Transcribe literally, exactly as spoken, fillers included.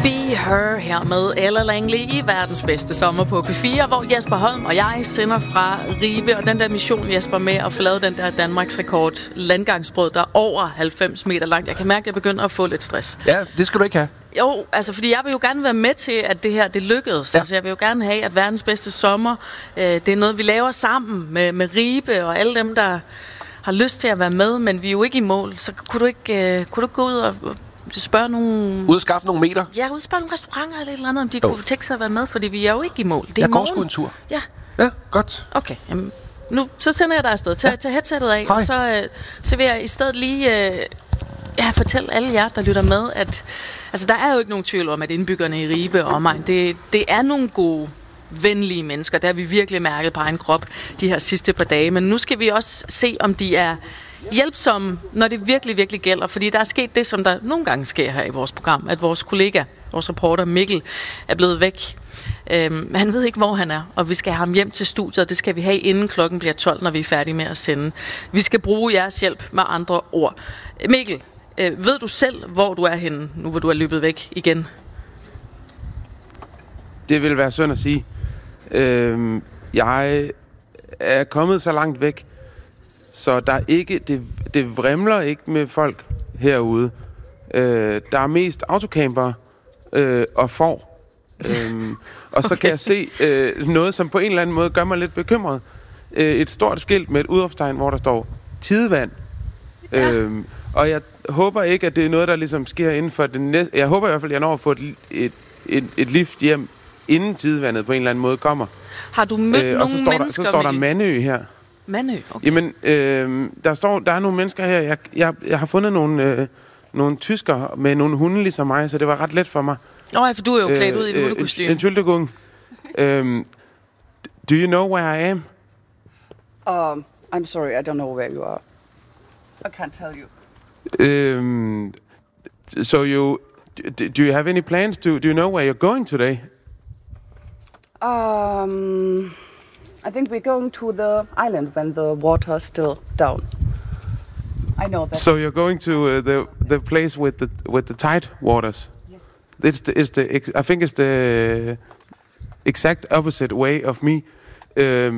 Be Her her med Ella Langley i verdens bedste sommer på P fire, hvor Jesper Holm og jeg sender fra Ribe, og den der mission, Jesper, med at få lavet den der Danmarks rekord landgangsbrød, der er over halvfems meter langt. Jeg kan mærke, at jeg begynder at få lidt stress. Ja, det skal du ikke have. Jo, altså fordi jeg vil jo gerne være med til, at det her, det lykkedes. Ja. Altså jeg vil jo gerne have, at verdens bedste sommer, øh, det er noget, vi laver sammen med, med Ribe og alle dem, der har lyst til at være med, men vi er jo ikke i mål. Så kunne du ikke, øh, kunne du gå ud og spørge nogle... Ud og skaffe nogle meter? Ja, ud og spørge nogle restauranter eller et eller andet, om de oh. kunne tænke sig at være med, fordi vi er jo ikke i mål. Det er jeg går morgen. sgu en tur. Ja. Ja, godt. Okay, jamen, nu så sender jeg dig afsted. Tag, ja. tag headsettet af, Hej. og så, øh, så vil jeg i stedet lige øh, ja, fortælle alle jer, der lytter med, at altså, der er jo ikke nogen tvivl om, at indbyggerne i Ribe og omegn, det, det er nogle gode, venlige mennesker. Det har vi virkelig mærket på egen krop de her sidste par dage. Men nu skal vi også se, om de er hjælpsomme, når det virkelig, virkelig gælder. Fordi der er sket det, som der nogle gange sker her i vores program, at vores kollega, vores reporter Mikkel, er blevet væk. Øhm, han ved ikke, hvor han er, og vi skal have ham hjem til studiet, og det skal vi have, inden klokken bliver tolv, når vi er færdige med at sende. Vi skal bruge jeres hjælp med andre ord. Mikkel, øh, ved du selv, hvor du er henne, nu hvor du er løbet væk igen? Det vil være synd at sige. Øhm, jeg er kommet så langt væk, så der er ikke, det, det vrimler ikke med folk herude. Øh, der er mest autocamper øh, og får. øhm, og så okay. kan jeg se øh, noget, som på en eller anden måde gør mig lidt bekymret. Øh, et stort skilt med et udråbstegn, hvor der står tidevand. Ja. Øhm, og jeg håber ikke, at det er noget, der ligesom sker inden for det næste... Jeg håber i hvert fald, at jeg når at få et, et, et, et lift hjem, inden tidevandet på en eller anden måde kommer. Har du mødt øh, nogle og så står mennesker? Der, så står der Mandø her. Mandø, okay. Jamen, øh, der står, der er nogle mennesker her. Jeg, jeg, jeg har fundet nogle, øh, nogle tyskere med nogle hunde ligesom mig, så det var ret let for mig. Nå, oh, for du er jo klædt øh, ud i et hundekostyme. Entschuldigung. um, do you know where I am? Um, I'm sorry, I don't know where you are. I can't tell you. Um, so you, do you have any plans? Do, do you know where you're going today? Um, I think we're going to the island when the water's still down. I know that. So you're going to uh, the the place with the with the tide waters? Yes. It's the, it's the I think it's the exact opposite way of me. Um,